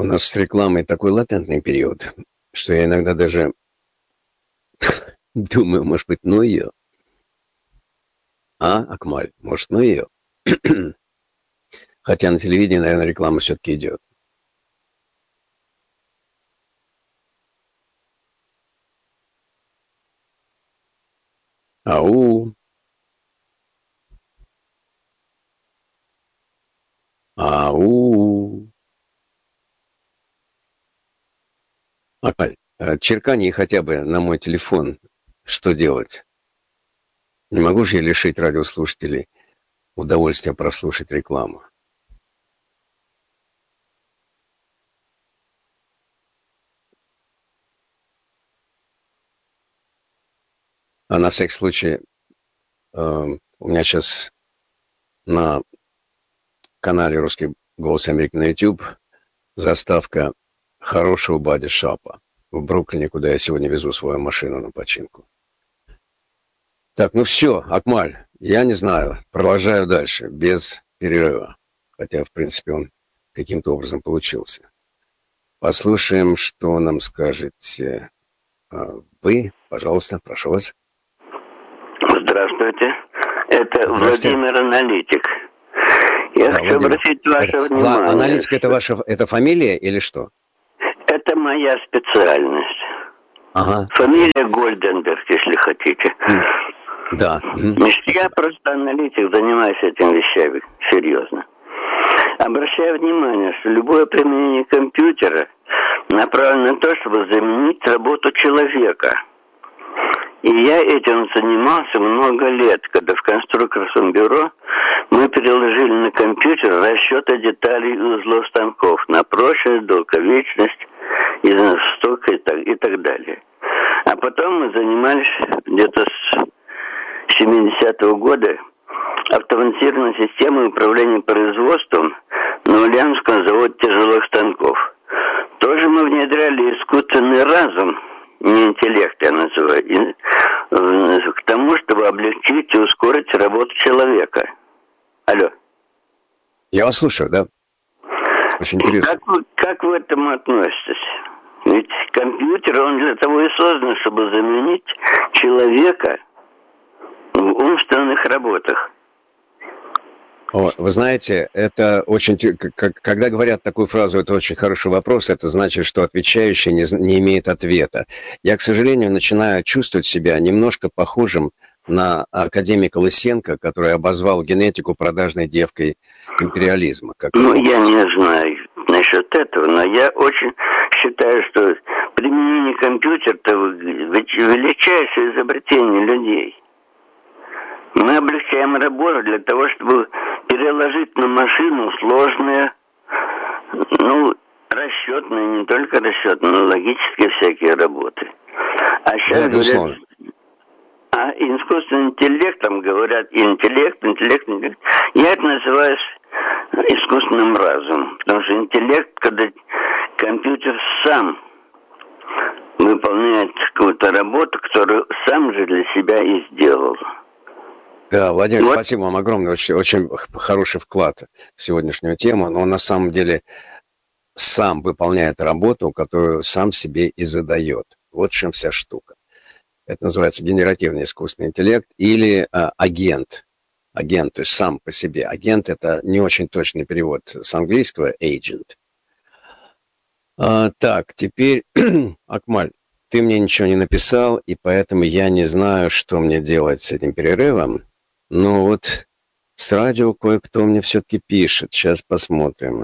У нас с рекламой такой латентный период, что я иногда даже думаю, может быть, ну ее. А, Акмаль, может, ну ее. Хотя на телевидении, наверное, реклама все-таки идет. Ау. Ау. Акмаль, черкани хотя бы на мой телефон. Что делать? Не могу же я лишить радиослушателей удовольствия прослушать рекламу. А на всякий случай, у меня сейчас на канале «Русский голос Америки» на YouTube заставка хорошего бодишопа в Бруклине, куда я сегодня везу свою машину на починку. Так, ну все, Акмаль, я не знаю, продолжаю дальше, без перерыва. Хотя, в принципе, он каким-то образом получился. Послушаем, что нам скажете вы. Пожалуйста, прошу вас. Здравствуйте. Это Владимир Аналитик. Я хочу обратить ваше внимание. Аналитик это фамилия или что? Это моя специальность. Ага. Фамилия Гольденберг, если хотите. Да. Я просто аналитик, занимаюсь этими вещами серьезно. Обращаю внимание, что любое применение компьютера направлено на то, чтобы заменить работу человека. И я этим занимался много лет, когда в конструкторском бюро мы переложили на компьютер расчеты деталей и узлов станков на прочность, долговечность, сток и так далее. А потом мы занимались где-то с 70-го года автоматизированной системой управления производством на Ульяновском заводе тяжелых станков. Тоже мы внедряли искусственный разум, не интеллект я называю, к тому, чтобы облегчить и ускорить работу человека. Алло. Я вас слушаю, да. Очень интересно. Как вы к этому относитесь? Ведь компьютер, он для того и создан, чтобы заменить человека в умственных работах. Вы знаете, это очень... Когда говорят такую фразу, это очень хороший вопрос, это значит, что отвечающий не имеет ответа. Я, к сожалению, начинаю чувствовать себя немножко похожим на академика Лысенко, который обозвал генетику продажной девкой империализма. Я не знаю насчет этого, но я очень считаю, что применение компьютера – это величайшее изобретение людей. Мы облегчаем работу для того, чтобы переложить на машину сложные, расчетные, не только расчетные, но логические всякие работы. А сейчас говорят, искусственным интеллектом говорят интеллект. Я это называю искусственным разумом. Потому что интеллект, когда компьютер сам выполняет какую-то работу, которую сам же для себя и сделал. Да, Владимир, спасибо вам огромное. Очень хороший вклад в сегодняшнюю тему. Но он на самом деле сам выполняет работу, которую сам себе и задает. Вот в чем вся штука. Это называется генеративный искусственный интеллект или агент. Агент, то есть сам по себе. Агент – это не очень точный перевод с английского agent. Так, теперь, Акмаль, ты мне ничего не написал, и поэтому я не знаю, что мне делать с этим перерывом. Но вот с радио кое-кто мне все-таки пишет. Сейчас посмотрим.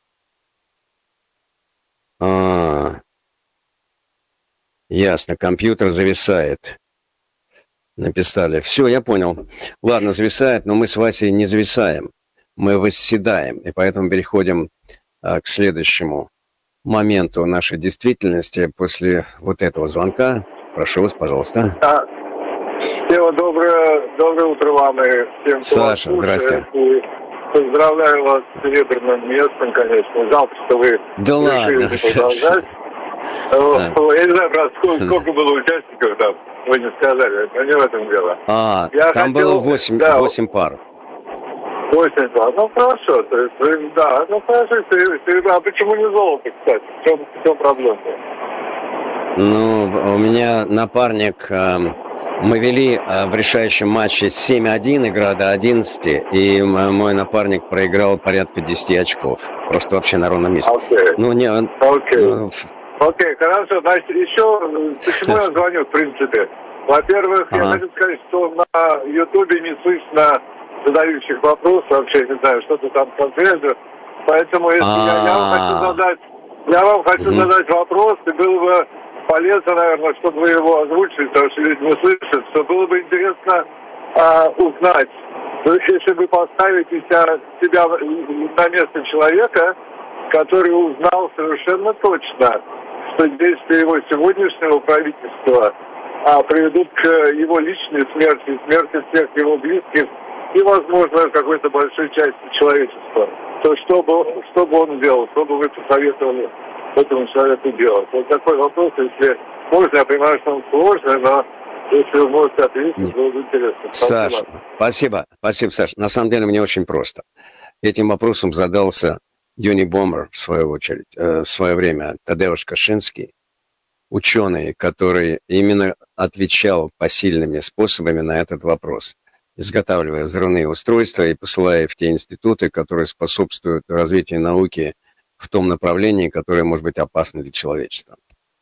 Ясно, компьютер зависает. Написали. Все, я понял. Ладно, зависает, но мы с Васей не зависаем. Мы восседаем, и поэтому переходим к следующему моменту нашей действительности после вот этого звонка. Прошу вас, пожалуйста. Всего доброе утро вам и всем. Саша, здрасте. И поздравляю вас с серебряным местом, конечно. Жалко, что вы решили не продолжать. Я не знаю, правда, сколько было участников там, вы не сказали, но не в этом дело. Там было 8 пар. 82. Ну, хорошо. То есть, да, ну, хорошо. А почему не золото, кстати? В чем проблема? Ну, у меня напарник... Мы вели в решающем матче 7-1, игра до 11, и мой напарник проиграл порядка 10 очков. Просто вообще на ровном месте. Окей. Ну, не, он... Окей, хорошо. Значит, еще, почему я звоню, в принципе? Во-первых, я хочу сказать, что на Ютубе не слышно задающих вопросов, вообще не знаю, что-то там конкретно. Поэтому если я вам хочу задать вопрос, и было бы полезно, наверное, чтобы вы его озвучили, потому что люди не слышат, что было бы интересно узнать, если вы поставите себя на место человека, который узнал совершенно точно, что действия его сегодняшнего правительства приведут к его личной смерти, смерти всех его близких и, возможно, какой-то большой части человечества. То что бы он делал, что бы вы посоветовали этому человеку делать? Вот такой вопрос, если можно, я понимаю, что он сложный, но если вы можете ответить, было бы интересно. Саша, спасибо, Саша. На самом деле мне очень просто. Этим вопросом задался Юнибомбер, в свою очередь, в свое время Тадеуш Кашинский, ученый, который именно отвечал посильными способами на этот вопрос, изготавливая взрывные устройства и посылая в те институты, которые способствуют развитию науки в том направлении, которое может быть опасно для человечества.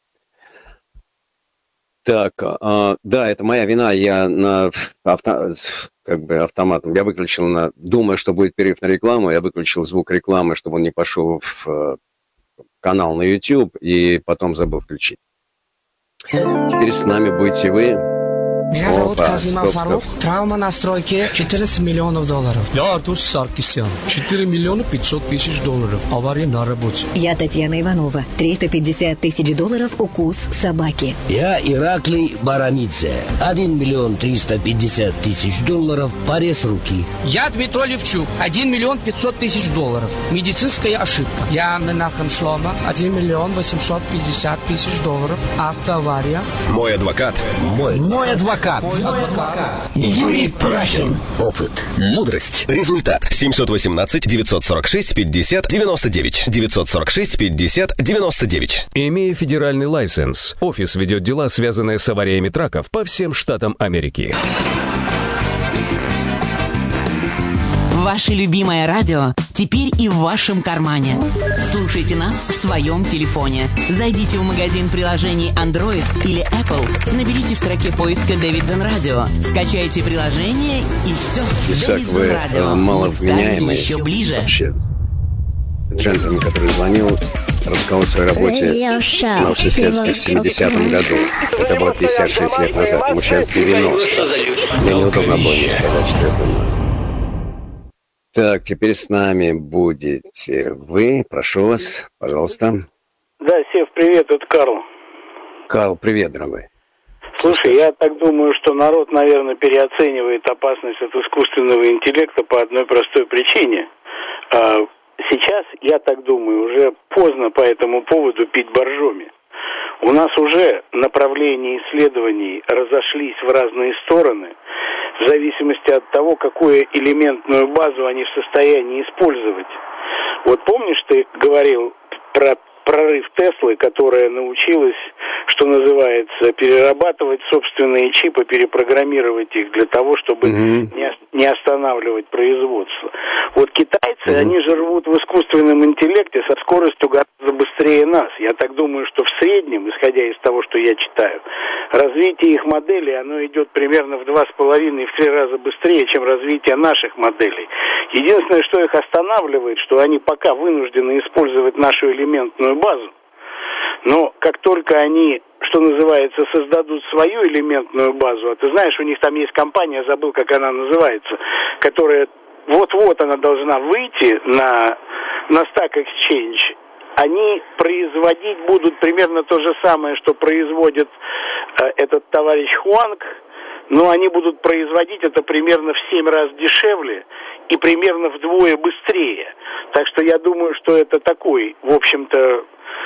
Так, да, это моя вина, я автоматом, я выключил, думая, что будет перерыв на рекламу, я выключил звук рекламы, чтобы он не пошел в канал на YouTube, и потом забыл включить. Теперь с нами будете вы. Меня зовут Казима Фарук. Травма на стройке $14 миллионов. Я Артур Саркисян. $4 миллиона 500 тысяч. Авария на работе. Я Татьяна Иванова. $350 тысяч. Укус собаки. Я Ираклий Барамидзе. $1 миллион 350 тысяч. Порез руки. Я Дмитрий Левчук. $1 миллион 500 тысяч. Медицинская ошибка. Я Менахем Шлома. $1 миллион 850 тысяч. Автоавария. Мой адвокат. Мой адвокат. Юрий Прахин. Опыт. Мудрость. Результат. 718-946-50-99. 946-50-99. Имея федеральный лайсенс, офис ведет дела, связанные с авариями траков по всем штатам Америки. Ваше любимое радио теперь и в вашем кармане. Слушайте нас в своем телефоне. Зайдите в магазин приложений Android или Apple, наберите в строке поиска Davidson Radio, скачайте приложение и все. Исаак, вы маловменяемый. Еще ближе. Вообще. Джентльмен, который звонил, рассказал о своей работе в Новосибирске в 70-м году. Это было 56 лет назад, ему сейчас 90. Мне неудобно было не сказать, что я думаю. Так, теперь с нами будете вы. Прошу вас, пожалуйста. Да, Сев, привет, это Карл. Карл, привет, дорогой. Слушай, я так думаю, что народ, наверное, переоценивает опасность от искусственного интеллекта по одной простой причине. Сейчас, я так думаю, уже поздно по этому поводу пить боржоми. У нас уже направления исследований разошлись в разные стороны, в зависимости от того, какую элементную базу они в состоянии использовать. Вот помнишь, ты говорил про прорыв Теслы, которая научилась, что называется, перерабатывать собственные чипы, перепрограммировать их для того, чтобы не останавливать производство. Вот китайцы, они же рвут в искусственном интеллекте со скоростью гораздо быстрее нас. Я так думаю, что в среднем, исходя из того, что я читаю, развитие их моделей, оно идет примерно в 2,5-3 раза быстрее, чем развитие наших моделей. Единственное, что их останавливает, что они пока вынуждены использовать нашу элементную базу, но как только они, что называется, создадут свою элементную базу, а ты знаешь, у них там есть компания, забыл, как она называется, которая вот-вот она должна выйти на Stack Exchange, они производить будут примерно то же самое, что производит этот товарищ Хуанг, но они будут производить это примерно в 7 раз дешевле и примерно вдвое быстрее. Так что я думаю, что это такой, в общем-то,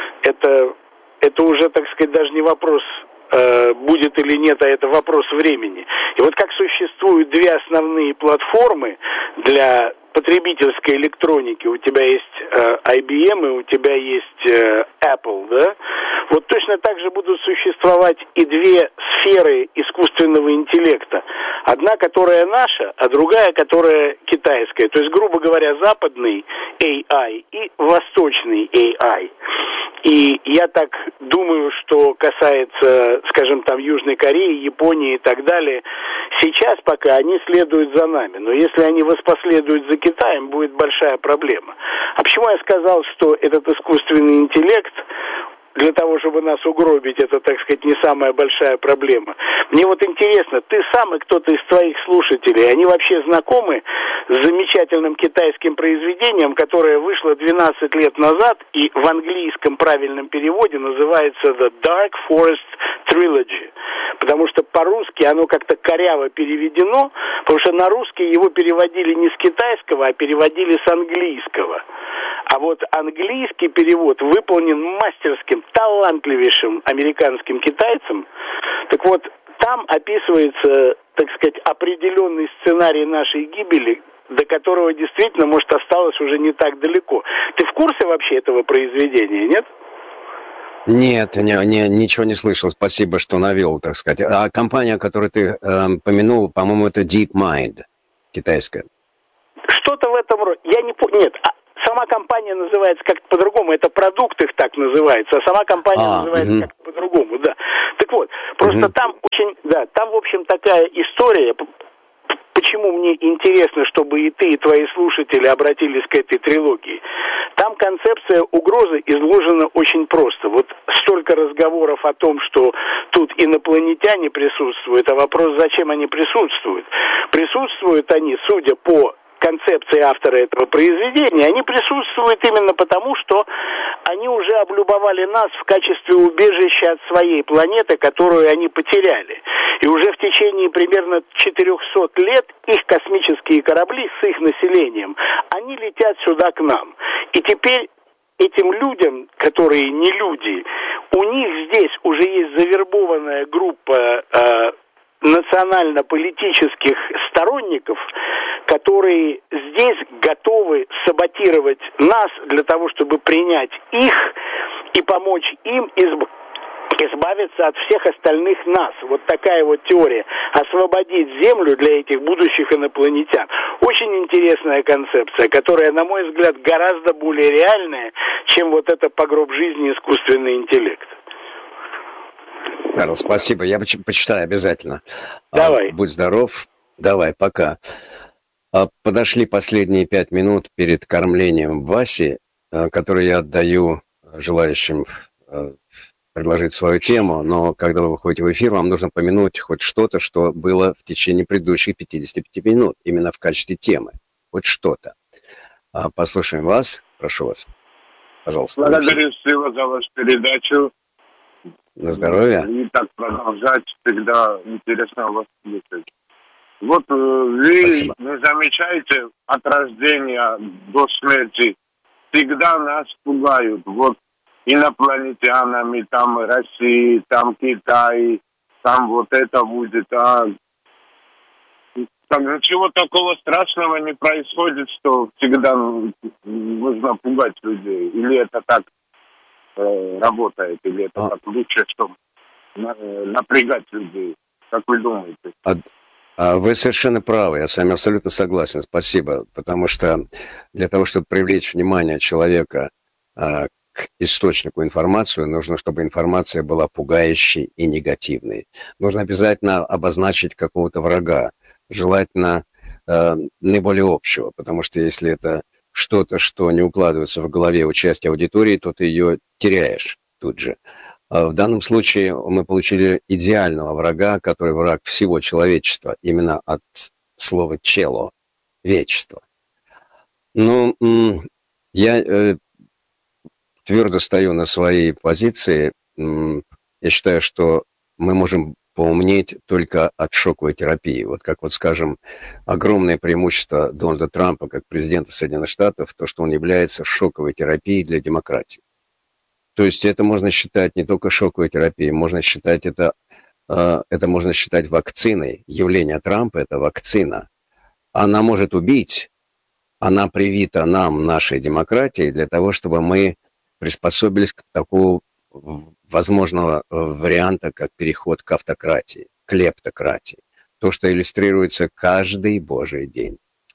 это уже, так сказать, даже не вопрос, будет или нет, а это вопрос времени. И вот как существуют две основные платформы для потребительской электроники у тебя есть IBM и у тебя есть Apple, да? Вот точно так же будут существовать и две сферы искусственного интеллекта. Одна, которая наша, а другая, которая китайская. То есть, грубо говоря, западный AI и восточный AI. И я так думаю, что касается, скажем, там Южной Кореи, Японии и так далее, сейчас пока они следуют за нами. Но если они воспоследуют за Китаем, будет большая проблема. А почему я сказал, что этот искусственный интеллект для того, чтобы нас угробить, это, так сказать, не самая большая проблема. Мне вот интересно, ты сам и кто-то из твоих слушателей, они вообще знакомы с замечательным китайским произведением, которое вышло 12 лет назад и в английском правильном переводе называется The Dark Forest Trilogy, потому что по-русски оно как-то коряво переведено, потому что на русский его переводили не с китайского, а переводили с английского. А вот английский перевод выполнен мастерским, талантливейшим американским китайцем. Так вот, там описывается, так сказать, определенный сценарий нашей гибели, до которого действительно, может, осталось уже не так далеко. Ты в курсе вообще этого произведения, нет? Нет, ничего не слышал. Спасибо, что навел, так сказать. А компания, которую ты помянул, по-моему, это DeepMind, китайская. Что-то в этом роде. Я не помню. Нет, сама компания называется как-то по-другому. Это продукт их так называется, а сама компания называется как-то по-другому, да. Так вот, просто там очень, да, там, в общем, такая история. Почему мне интересно, чтобы и ты, и твои слушатели обратились к этой трилогии? Там концепция угрозы изложена очень просто. Вот столько разговоров о том, что тут инопланетяне присутствуют, а вопрос, зачем они присутствуют? Присутствуют они, судя по концепции автора этого произведения, они присутствуют именно потому, что они уже облюбовали нас в качестве убежища от своей планеты, которую они потеряли. И уже в течение примерно 400 лет их космические корабли с их населением, они летят сюда к нам. И теперь этим людям, которые не люди, у них здесь уже есть завербованная группа национально-политических сторонников, которые здесь готовы саботировать нас для того, чтобы принять их и помочь им избавиться от всех остальных нас. Вот такая вот теория. Освободить Землю для этих будущих инопланетян. Очень интересная концепция, которая, на мой взгляд, гораздо более реальная, чем вот это погроб жизни искусственный интеллект. Карл, спасибо. Я почитаю обязательно. Давай. Будь здоров. Давай, пока. Подошли последние 5 минут перед кормлением Васи, который я отдаю желающим предложить свою тему, но когда вы выходите в эфир, вам нужно помянуть хоть что-то, что было в течение предыдущих 55 минут, именно в качестве темы. Хоть что-то. Послушаем вас. Прошу вас. Пожалуйста. Благодарю всего за вашу передачу. На здоровье. И так продолжать, всегда интересно вас слушать. Вот вы Спасибо. не замечаете от рождения до смерти, всегда нас пугают. Вот инопланетянами, там России, там Китай, там вот это будет. Там ничего такого страшного не происходит, что всегда нужно пугать людей. Или это так работает, или это так лучше, чтобы напрягать людей. Как вы думаете? Вы совершенно правы, я с вами абсолютно согласен, спасибо, потому что для того, чтобы привлечь внимание человека к источнику информации, нужно, чтобы информация была пугающей и негативной. Нужно обязательно обозначить какого-то врага, желательно наиболее общего, потому что если это что-то, что не укладывается в голове у части аудитории, то ты ее теряешь тут же. В данном случае мы получили идеального врага, который враг всего человечества, именно от слова «чело» — вечество. Ну, я твердо стою на своей позиции. Я считаю, что мы можем поумнеть только от шоковой терапии. Вот как, вот скажем, огромное преимущество Дональда Трампа как президента Соединенных Штатов, то, что он является шоковой терапией для демократии. То есть это можно считать не только шоковой терапией, можно считать это можно считать вакциной. Явление Трампа – это вакцина. Она может убить, она привита нам, нашей демократии, для того, чтобы мы приспособились к такому возможного варианта, как переход к автократии, к лептократии. То, что иллюстрируется каждый божий день.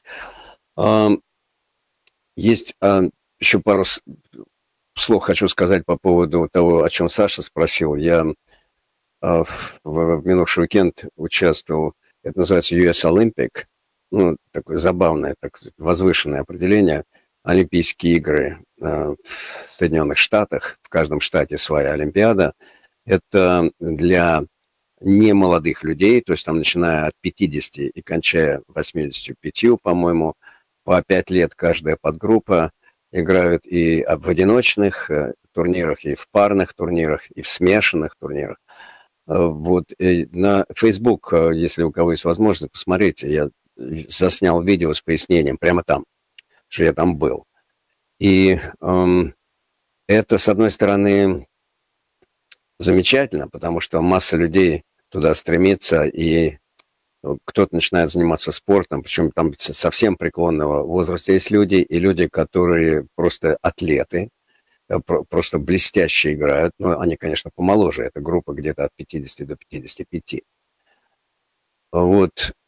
Есть еще пару слов хочу сказать по поводу того, о чем Саша спросил. Я в минувший уикенд участвовал, это называется US Olympic, ну, такое забавное, так возвышенное определение, Олимпийские игры в Соединенных Штатах, в каждом штате своя Олимпиада. Это для немолодых людей, то есть там начиная от 50 и кончая 85, по-моему, по 5 лет каждая подгруппа играют и в одиночных турнирах, и в парных турнирах, и в смешанных турнирах. Вот на Facebook, если у кого есть возможность, посмотрите, я заснял видео с пояснением прямо там, что я там был. И это, с одной стороны, замечательно, потому что масса людей туда стремится, и кто-то начинает заниматься спортом, причем там совсем преклонного возраста есть люди, и люди, которые просто атлеты, просто блестяще играют, но они, конечно, помоложе, это группа где-то от 50 до 55. Вот.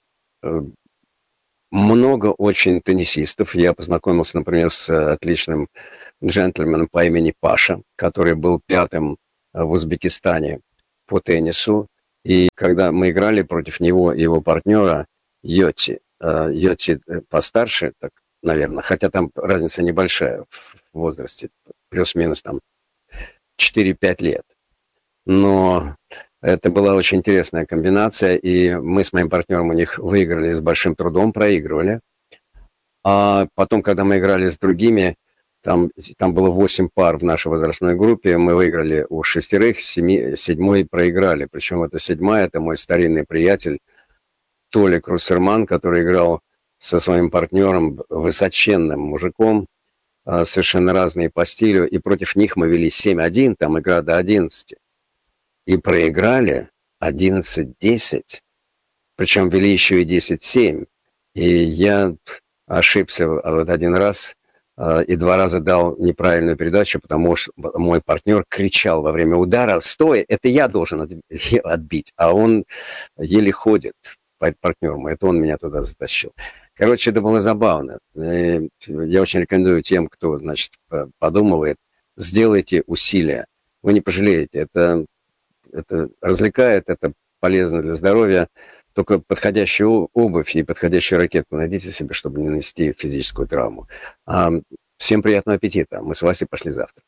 Много очень теннисистов. Я познакомился, например, с отличным джентльменом по имени Паша, который был 5-м в Узбекистане по теннису. И когда мы играли против него и его партнера Йоти постарше, так, наверное, хотя там разница небольшая в возрасте, плюс-минус там 4-5 лет. Но это была очень интересная комбинация, и мы с моим партнером у них выиграли с большим трудом, проигрывали. А потом, когда мы играли с другими, там было 8 пар в нашей возрастной группе, мы выиграли у 6, 7 проиграли. Причем это 7-я, это мой старинный приятель Толик Руссерман, который играл со своим партнером, высоченным мужиком, совершенно разные по стилю, и против них мы вели 7-1, там игра до 11. И проиграли 11-10, причем вели еще и 10-7. И я ошибся вот один раз и 2 раза дал неправильную передачу, потому что мой партнер кричал во время удара: «Стой, это я должен отбить», а он еле ходит, партнер мой, это он меня туда затащил. Короче, это было забавно. Я очень рекомендую тем, кто, значит, подумывает, сделайте усилия. Вы не пожалеете, это развлекает, это полезно для здоровья. Только подходящую обувь и подходящую ракетку найдите себе, чтобы не нанести физическую травму. Всем приятного аппетита. Мы с Васей пошли завтракать.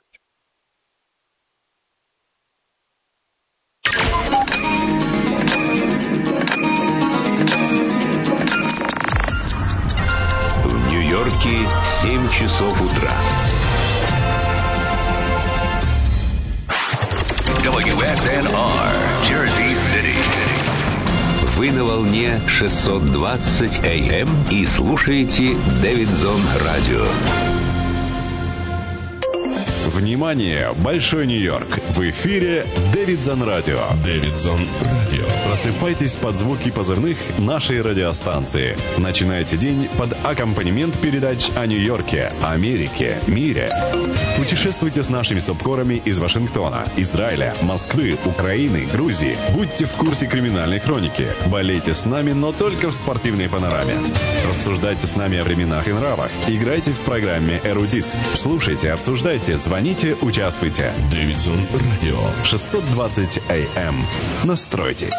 В Нью-Йорке 7 часов утра. WSNR, Jersey City. Вы на волне 620 AM и слушаете Дэвидсон Радио. Внимание, Большой Нью-Йорк! В эфире Дэвидсон Радио. Дэвидсон Радио. Просыпайтесь под звуки позывных нашей радиостанции. Начинайте день под аккомпанемент передач о Нью-Йорке, Америке, мире. Путешествуйте с нашими субкорами из Вашингтона, Израиля, Москвы, Украины, Грузии. Будьте в курсе криминальной хроники. Болейте с нами, но только в спортивной панораме. Рассуждайте с нами о временах и нравах. Играйте в программе «Эрудит». Слушайте, обсуждайте, звоните, участвуйте. Дэвидсон Радио. 620 AM. Настройтесь.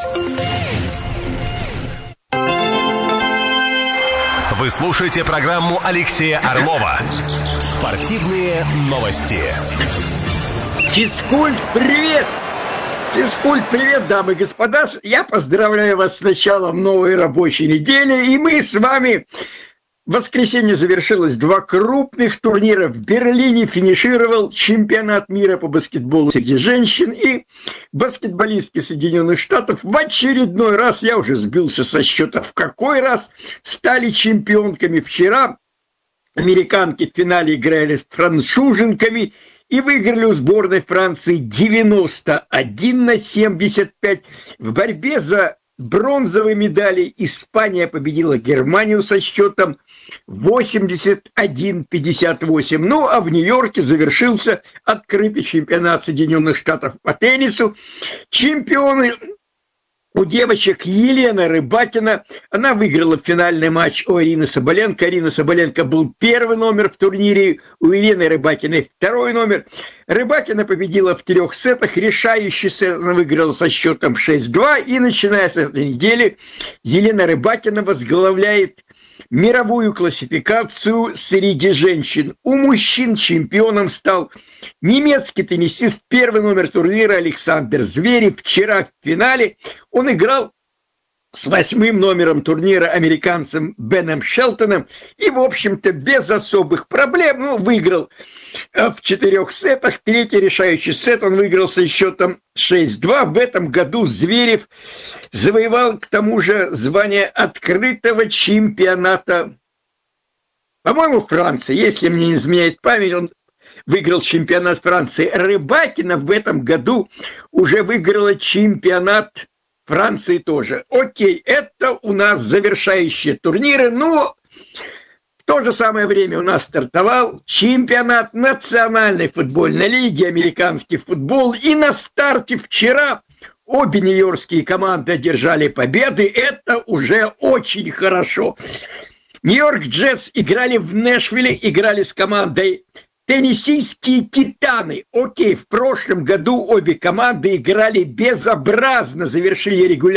Вы слушаете программу Алексея Орлова «Спортивные новости». Физкульт, привет! Физкульт, привет, дамы и господа! Я поздравляю вас с началом новой рабочей недели, и мы с вами... В воскресенье завершилось 2 крупных турнира. В Берлине финишировал чемпионат мира по баскетболу среди женщин, и баскетболистки Соединенных Штатов в очередной раз, я уже сбился со счета в какой раз, стали чемпионками. Вчера американки в финале играли с француженками и выиграли у сборной Франции 91-75 в борьбе за бронзовые медали. Испания победила Германию со счетом 81-58. Ну, а в Нью-Йорке завершился открытый чемпионат Соединенных Штатов по теннису. Чемпионы у девочек Елена Рыбакина. Она выиграла финальный матч у Арины Соболенко. Арина Соболенко был первый номер в турнире, у Елены Рыбакиной второй номер. Рыбакина победила в 3 сетах. Решающий сет она выиграла со счетом 6-2. И начиная с этой недели Елена Рыбакина возглавляет мировую классификацию среди женщин. У мужчин чемпионом стал немецкий теннисист, первый номер турнира Александр Зверев. Вчера в финале он играл с 8-м номером турнира американцем Беном Шелтоном и, в общем-то, без особых проблем выиграл в 4 сетах. Третий решающий сет он выиграл со счетом 6-2. В этом году Зверев завоевал, к тому же, звание открытого чемпионата, по-моему, Франции. Если мне не изменяет память, он выиграл чемпионат Франции. Рыбакина в этом году уже выиграла чемпионат Франции тоже. Окей, это у нас завершающие турниры. Но в то же самое время у нас стартовал чемпионат Национальной футбольной лиги, американский футбол. И на старте вчера обе нью-йоркские команды одержали победы. Это уже очень хорошо. Нью-Йорк Джетс играли в Нэшвилле, играли с командой Теннессийские Титаны. Окей, в прошлом году обе команды играли безобразно, завершили регулярный